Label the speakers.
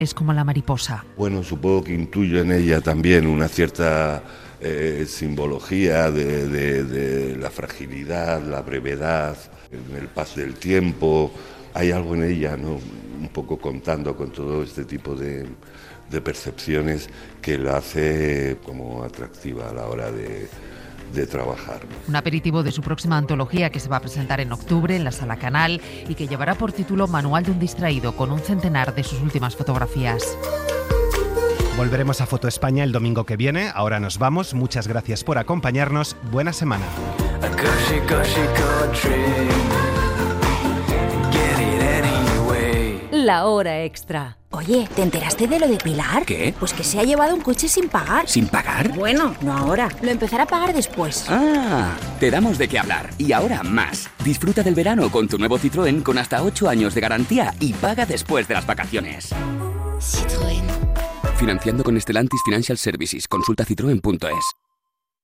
Speaker 1: es como la mariposa.
Speaker 2: Bueno, supongo que intuyo en ella también una cierta simbología de la fragilidad, la brevedad, en el paso del tiempo. Hay algo en ella, ¿no? Un poco contando con todo este tipo de percepciones que la hace como atractiva a la hora de trabajar.
Speaker 1: Un aperitivo de su próxima antología que se va a presentar en octubre en la Sala Canal y que llevará por título Manual de un distraído, con un centenar de sus últimas fotografías.
Speaker 3: Volveremos a Foto España el domingo que viene. Ahora nos vamos. Muchas gracias por acompañarnos. Buena semana.
Speaker 4: La hora extra.
Speaker 5: Oye, ¿te enteraste de lo de Pilar?
Speaker 6: ¿Qué?
Speaker 5: Pues que se ha llevado un coche sin pagar.
Speaker 6: ¿Sin pagar?
Speaker 5: Bueno, no ahora. Lo empezará a pagar después.
Speaker 6: Ah, te damos de qué hablar. Y ahora más. Disfruta del verano con tu nuevo Citroën con hasta 8 años de garantía y paga después de las vacaciones.
Speaker 5: Citroën.
Speaker 6: Financiando con Stellantis Financial Services. Consulta citroen.es.